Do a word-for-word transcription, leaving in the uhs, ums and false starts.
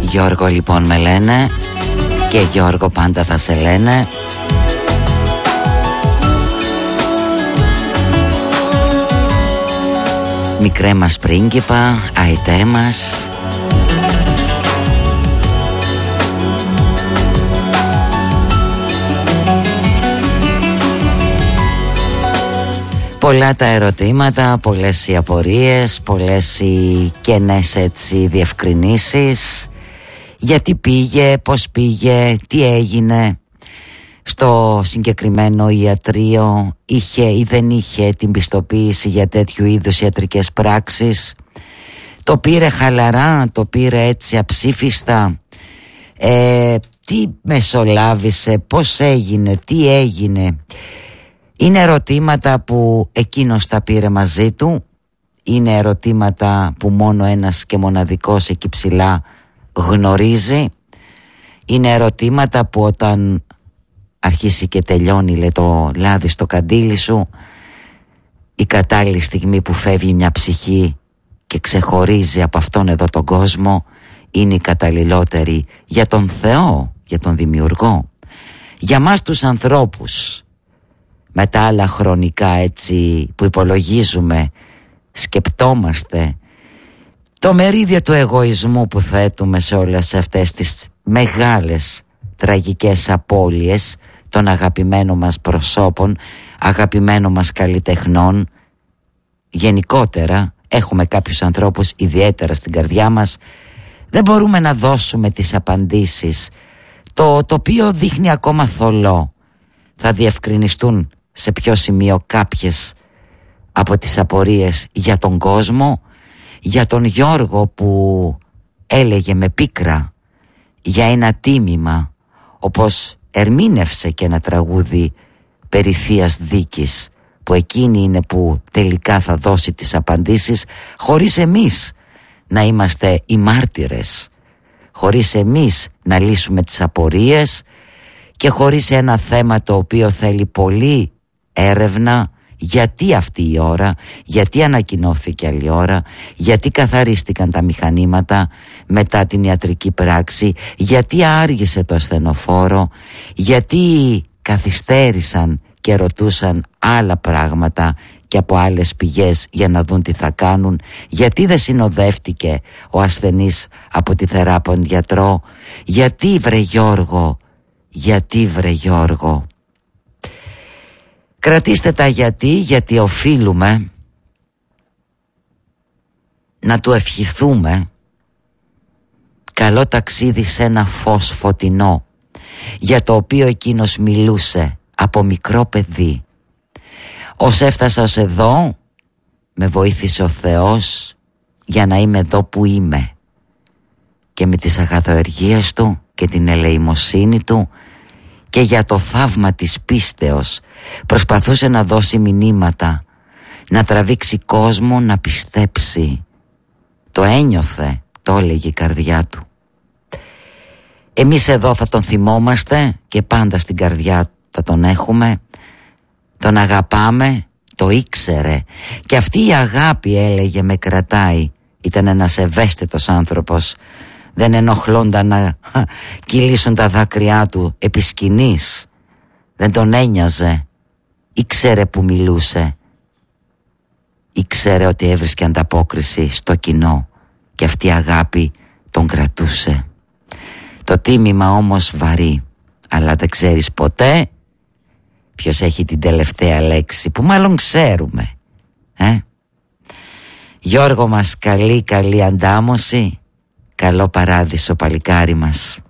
Γιώργο λοιπόν με λένε και Γιώργο πάντα θα σε λένε. Μικρέ μας πρίγκιπα, αητέ μας. Πολλά τα ερωτήματα, πολλές οι απορίες, πολλές οι κενές έτσι διευκρινήσεις. Γιατί πήγε, πώς πήγε, τι έγινε στο συγκεκριμένο ιατρείο, είχε ή δεν είχε την πιστοποίηση για τέτοιου είδους ιατρικές πράξεις. Το πήρε χαλαρά, το πήρε έτσι αψήφιστα. Ε, τι μεσολάβησε, πώς έγινε, τι έγινε. Είναι ερωτήματα που εκείνος τα πήρε μαζί του. Είναι ερωτήματα που μόνο ένας και μοναδικός εκεί ψηλά γνωρίζει. Είναι ερωτήματα που όταν αρχίσει και τελειώνει, λέει, το λάδι στο καντήλι σου, η κατάλληλη στιγμή που φεύγει μια ψυχή και ξεχωρίζει από αυτόν εδώ τον κόσμο, είναι η καταλληλότερη για τον Θεό, για τον Δημιουργό. Για μας τους ανθρώπους, με τα άλλα χρονικά έτσι που υπολογίζουμε, σκεπτόμαστε το μερίδιο του εγωισμού που θέτουμε σε όλες αυτές τις μεγάλες τραγικές απώλειες των αγαπημένων μας προσώπων, αγαπημένων μας καλλιτεχνών. Γενικότερα έχουμε κάποιους ανθρώπους ιδιαίτερα στην καρδιά μας. Δεν μπορούμε να δώσουμε τις απαντήσεις. Το τοπίο δείχνει ακόμα θολό. Θα διευκρινιστούν σε ποιο σημείο κάποιες από τις απορίες για τον κόσμο, για τον Γιώργο που έλεγε με πίκρα για ένα τίμημα, όπως ερμήνευσε και ένα τραγούδι περί θείας δίκης, που εκείνη είναι που τελικά θα δώσει τις απαντήσεις, χωρίς εμείς να είμαστε οι μάρτυρες, χωρίς εμείς να λύσουμε τις απορίες και χωρίς ένα θέμα το οποίο θέλει πολύ έρευνα. Γιατί αυτή η ώρα, γιατί ανακοινώθηκε άλλη ώρα, γιατί καθαρίστηκαν τα μηχανήματα μετά την ιατρική πράξη, γιατί άργησε το ασθενοφόρο, γιατί καθυστέρησαν και ρωτούσαν άλλα πράγματα και από άλλες πηγές για να δουν τι θα κάνουν, γιατί δεν συνοδεύτηκε ο ασθενής από τη θεράπον γιατρό, γιατί βρε Γιώργο, γιατί βρε Γιώργο. Κρατήστε τα γιατί, γιατί οφείλουμε να του ευχηθούμε καλό ταξίδι σε ένα φως φωτεινό, για το οποίο εκείνος μιλούσε από μικρό παιδί. Ως έφτασα ως εδώ, με βοήθησε ο Θεός για να είμαι εδώ που είμαι, και με τις αγαθοεργίες του και την ελεημοσύνη του και για το θαύμα της πίστεως προσπαθούσε να δώσει μηνύματα, να τραβήξει κόσμο να πιστέψει. Το ένιωθε, το έλεγε η καρδιά του. Εμείς εδώ θα τον θυμόμαστε και πάντα στην καρδιά θα τον έχουμε. Τον αγαπάμε, το ήξερε, και αυτή η αγάπη, έλεγε, με κρατάει. Ήταν ένας ευαίσθητος άνθρωπος. Δεν ενοχλούνταν να κυλήσουν τα δάκρυά του επί σκηνής. Δεν τον ένοιαζε. Ήξερε που μιλούσε. Ήξερε ότι έβρισκε ανταπόκριση στο κοινό, και αυτή η αγάπη τον κρατούσε. Το τίμημα όμως βαρύ, αλλά δεν ξέρεις ποτέ ποιος έχει την τελευταία λέξη, που μάλλον ξέρουμε. Ε? Γιώργο μας, καλή καλή αντάμωση, καλό παράδεισο παλικάρι μας.